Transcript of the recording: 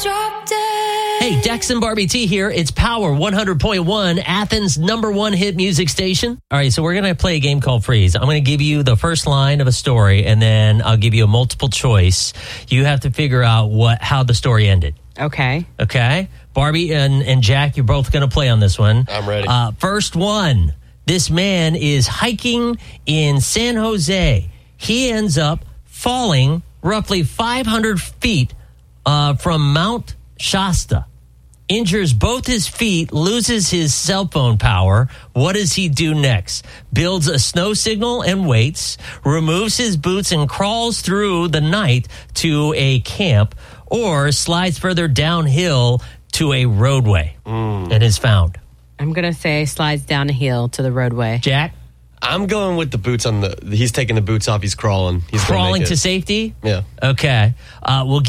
drop dead. Hey, Dex and Barbie T here. It's Power 100.1, Athens' #1 hit music station. All right, so we're going to play a game called Freeze. I'm going to give you the first line of a story, and then I'll give you a multiple choice. You have to figure out how the story ended. Okay. Okay? Barbie and Jack, you're both going to play on this one. I'm ready. First one. This man is hiking in San Jose. He ends up falling roughly 500 feet from Mount Shasta. Injures both his feet, loses his cell phone power. What does he do next? Builds a snow signal and waits, removes his boots and crawls through the night to a camp, or slides further downhill to a roadway and is found. I'm going to say slides down a hill to the roadway. Jack? I'm going with the boots on he's taking the boots off, he's crawling. He's Crawling to safety? Yeah. Okay. We'll